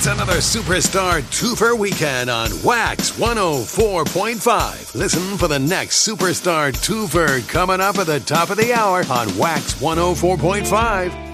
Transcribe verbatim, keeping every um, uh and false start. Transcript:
It's another Superstar Twofer weekend on Wax one oh four point five. Listen for the next Superstar Twofer coming up at the top of the hour on Wax one oh four point five.